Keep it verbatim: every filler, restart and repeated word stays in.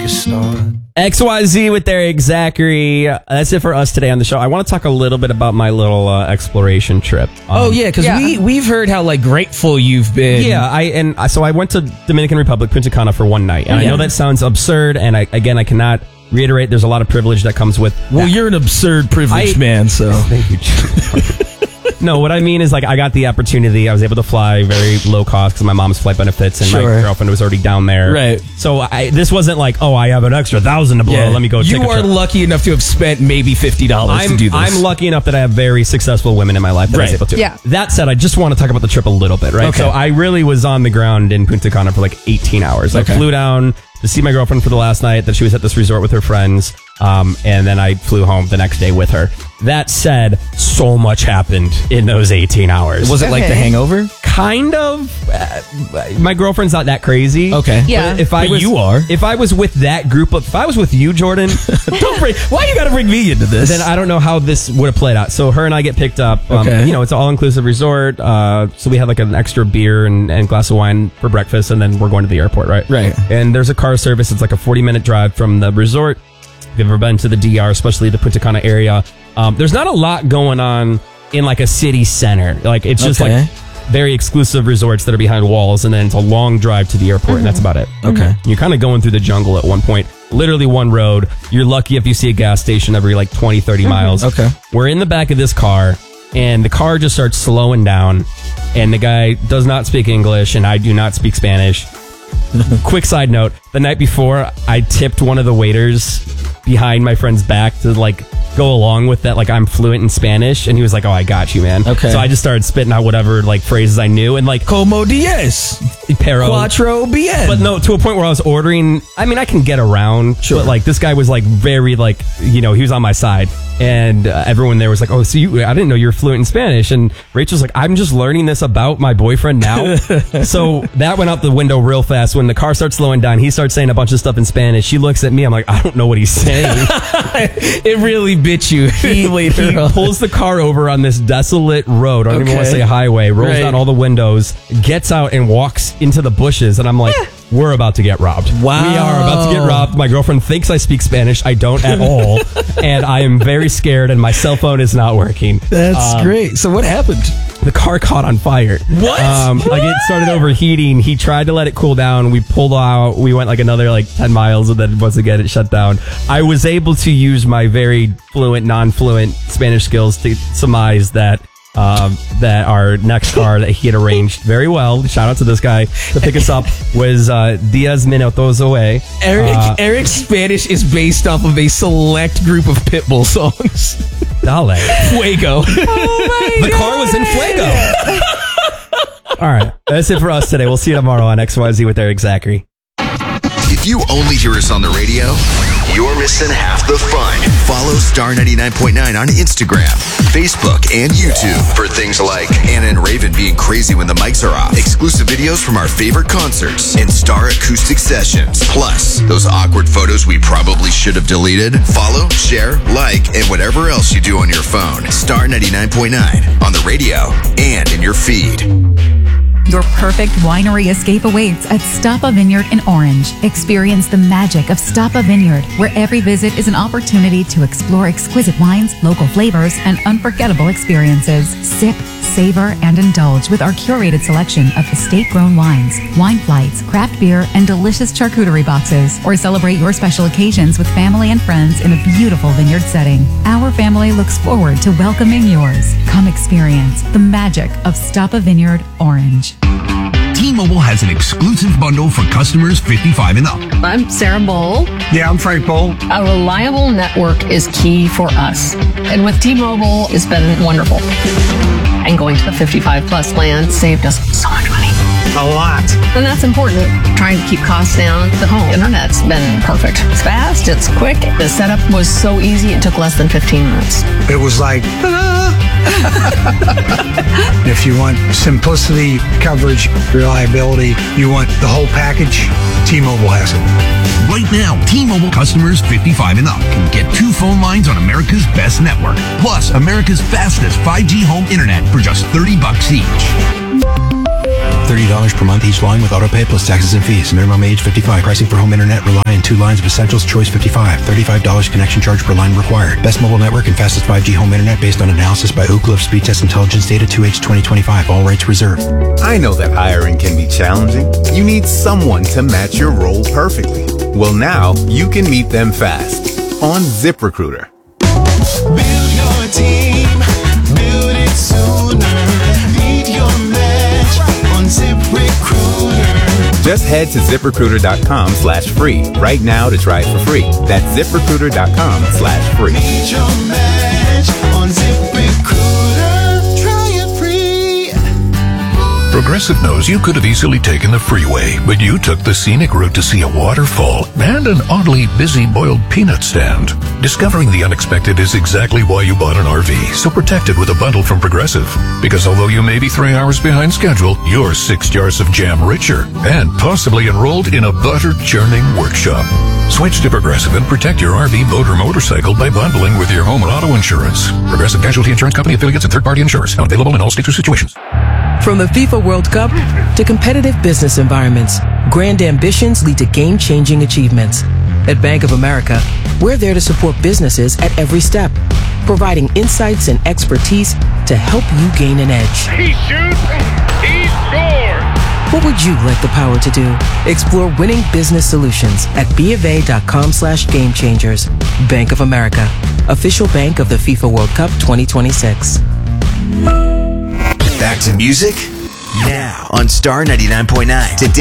start. X Y Z with Eric Zachary. Uh, that's it for us today on the show. I want to talk a little bit about my little uh, exploration trip. Um, Oh yeah, because Yeah. we we've heard how like grateful you've been. Yeah, I and I- so I went to Dominican Republic, Punta Cana for one night, and I Yeah. know that sounds absurd. And I again, I cannot reiterate. There's a lot of privilege that comes with. Well, that. you're an absurd privileged I- man, so Thank you. No, what I mean is like I got the opportunity. I was able to fly very low cost because my mom's flight benefits and my Sure. girlfriend was already down there. Right. So I, this wasn't like, oh, I have an extra thousand to blow. yeah. Let me go. You take a are trip. lucky enough to have spent maybe fifty dollars I'm, to do this. I'm lucky enough that I have very successful women in my life that I was Right. able to. Yeah. That said, I just want to talk about the trip a little bit, right? Okay. So I really was on the ground in Punta Cana for like eighteen hours. I Okay. flew down to see my girlfriend for the last night that she was at this resort with her friends. Um, and then I flew home the next day with her. That said, so much happened in those eighteen hours. Was it like Okay. The Hangover? Kind of. Uh, my girlfriend's not that crazy. Okay. Yeah. But if I But was, you are. If I was with that group of, if I was with you, Jordan, Don't bring. Why you got to bring me into this? then I don't know how this would have played out. So her and I get picked up. Um, Okay. You know, it's an all-inclusive resort. Uh, so we had like an extra beer and, and glass of wine for breakfast, and then we're going to the airport, right? Right. And there's a car service. It's like a forty-minute drive from the resort. If you've ever been to the D R, especially the Punta Cana area, um, there's not a lot going on in like a city center. Like it's just Okay. like very exclusive resorts that are behind walls, and then it's a long drive to the airport, and that's about it. Okay. You're kind of going through the jungle at one point. Literally one road. You're lucky if you see a gas station every like twenty, thirty miles. Okay. We're in the back of this car, and the car just starts slowing down, and the guy does not speak English, and I do not speak Spanish. Quick side note, the night before, I tipped one of the waiters behind my friend's back to like go along with that, like I'm fluent in Spanish, and he was like, oh, I got you, man. Okay. So I just started spitting out whatever like phrases I knew, and like Como diez, pero cuatro bien. but no, to a point where I was ordering. I mean, I can get around, Sure. but like this guy was like very like, you know, he was on my side, and uh, everyone there was like, oh, so you? I didn't know you were fluent in Spanish. And Rachel's like, I'm just learning this about my boyfriend now. So that went out the window real fast. When the car starts slowing down, he starts saying a bunch of stuff in Spanish. She looks at me. I'm like, I don't know what he's saying. It really bit you He, later he on. pulls the car over on this desolate road. I don't even want to Okay. say highway. Rolls Right. down all the windows, gets out and walks into the bushes. And I'm like, we're about to get robbed. Wow. We are about to get robbed. My girlfriend thinks I speak Spanish. I don't at all. And I am very scared, and my cell phone is not working. That's Um, great. So what happened? The car caught on fire. What? Um, like it started overheating. He tried to let it cool down. We pulled out. We went like another like ten miles, and then once again it shut down. I was able to use my very fluent, non-fluent Spanish skills to surmise that um, that our next car that he had arranged very well. Shout out to this guy to pick us up was uh, Diez Minutos away. Eric Uh, Eric's Spanish is based off of a select group of Pitbull songs. Dale. Fuego. The car was in Fuego. All right, that's it for us today. We'll see you tomorrow on X Y Z with Eric Zachary. If you only hear us on the radio, you're missing half the fun. Follow Star ninety-nine point nine on Instagram, Facebook, and YouTube for things like Anna and Raven being crazy when the mics are off, exclusive videos from our favorite concerts, and Star acoustic sessions. Plus, those awkward photos we probably should have deleted. Follow, share, like, and whatever else you do on your phone. Star ninety-nine point nine on the radio and in your feed. Your perfect winery escape awaits at Stoppa Vineyard in Orange. Experience the magic of Stoppa Vineyard, where every visit is an opportunity to explore exquisite wines, local flavors, and unforgettable experiences. Sip, savor, and indulge with our curated selection of estate-grown wines, wine flights, craft beer, and delicious charcuterie boxes. Or celebrate your special occasions with family and friends in a beautiful vineyard setting. Our family looks forward to welcoming yours. Come experience the magic of Stoppa Vineyard Orange. T-Mobile has an exclusive bundle for customers fifty-five and up. I'm Sarah Bowl. Yeah, I'm Frank Bowl. A reliable network is key for us. And with T-Mobile, it's been wonderful. And going to the fifty-five plus plan saved us so much money. A lot. And that's important. Trying to keep costs down. The home internet's been perfect. It's fast, it's quick. The setup was so easy, it took less than fifteen minutes. It was like, ta-da! If you want simplicity, coverage, reliability, you want the whole package, T-Mobile has it. Right now, T-Mobile customers fifty-five and up can get two phone lines on America's best network, plus America's fastest five G home internet for just thirty bucks each. thirty dollars per month each line with autopay plus taxes and fees. Minimum age fifty-five. Pricing for home internet rely on two lines of Essentials Choice fifty-five. thirty-five dollars connection charge per line required. Best mobile network and fastest five G home internet based on analysis by Oak Cliff Speed Test Intelligence Data two H twenty twenty-five. All rights reserved. I know that hiring can be challenging. You need someone to match your role perfectly. Well, now you can meet them fast on ZipRecruiter. Build your team, build it sooner. Meet your match on ZipRecruiter. Just head to ZipRecruiter.com slash free right now to try it for free. That's ZipRecruiter.com slash free. Meet your match on ZipRecruiter. Try it free. Progressive knows you could have easily taken the freeway, but you took the scenic route to see a waterfall and an oddly busy boiled peanut stand. Discovering the unexpected is exactly why you bought an R V, so protect it with a bundle from Progressive. Because although you may be three hours behind schedule, you're six jars of jam richer and possibly enrolled in a butter churning workshop. Switch to Progressive and protect your R V, boat, or motorcycle by bundling with your home and auto insurance. Progressive Casualty Insurance Company affiliates and third-party insurers. Not available in all states or situations. From the FIFA World Cup to competitive business environments, grand ambitions lead to game-changing achievements. At Bank of America, we're there to support businesses at every step, providing insights and expertise to help you gain an edge. He shoots, he scores! What would you like the power to do? Explore winning business solutions at BofA.com slash game changers. Bank of America, official bank of the FIFA World Cup twenty twenty-six. Back to music now on Star ninety-nine point nine. Today